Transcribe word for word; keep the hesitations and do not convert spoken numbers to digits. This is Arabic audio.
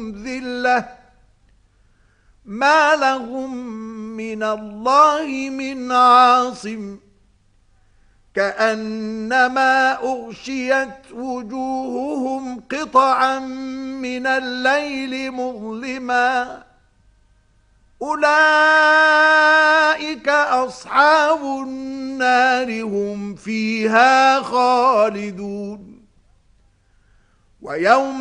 ذلة ما لهم من الله من عاصم كأنما أغشيت وجوههم قطعا من الليل مظلما أولئك أصحاب النار هم فيها خالدون ويوم